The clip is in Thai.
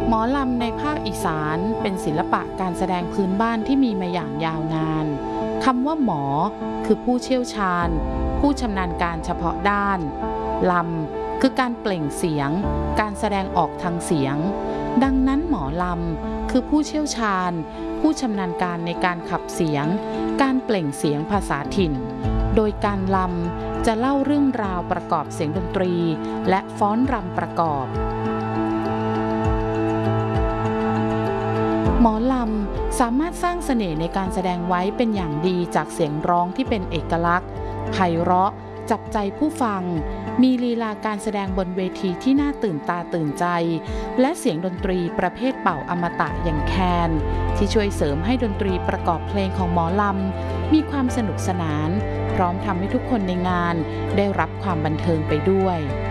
หมอลำในภาคอีสานเป็นศิลปะการแสดงพื้นบ้านที่มีมาอย่างยาวนานคำว่าหมอคือผู้เชี่ยวชาญผู้ชำนาญการเฉพาะด้านลำคือการเปล่งเสียงการแสดงออกทางเสียงดังนั้นหมอลำคือผู้เชี่ยวชาญผู้ชำนาญการในการขับเสียงการเปล่งเสียงภาษาถิ่นโดยการลำจะเล่าเรื่องราวประกอบเสียงดนตรีและฟ้อนรำประกอบหมอลำสามารถสร้างเสน่ห์ในการแสดงไว้เป็นอย่างดีจากเสียงร้องที่เป็นเอกลักษณ์ไพเราะจับใจผู้ฟังมีลีลาการแสดงบนเวทีที่น่าตื่นตาตื่นใจและเสียงดนตรีประเภทเป่าอมตะอย่างแคนที่ช่วยเสริมให้ดนตรีประกอบเพลงของหมอลำมีความสนุกสนานพร้อมทำให้ทุกคนในงานได้รับความบันเทิงไปด้วย